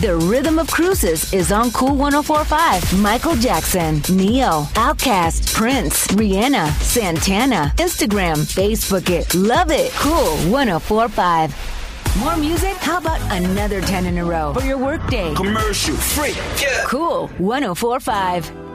The Rhythm of Cruises is on Cool 104.5. Michael Jackson, Neo, Outkast, Prince, Rihanna, Santana. Instagram, Facebook it. Love it. Cool 104.5. More music? How about another 10 in a row for your workday? Commercial free. Yeah. Cool 104.5.